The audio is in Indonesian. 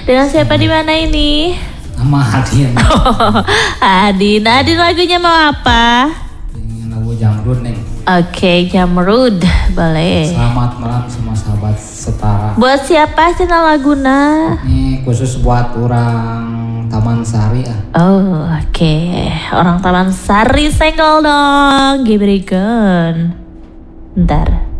Dengan siapa di mana ini? Nama Adin. Adin. Adin lagunya mau apa? Ini lagu Jamrud nih. Oke, Jamrud. Boleh. Selamat malam semua sahabat setara. Buat siapa channel laguna? Ini khusus buat orang Taman Sari ya. Oh, oke. Orang Taman Sari senggol dong. Gibregon. Bentar.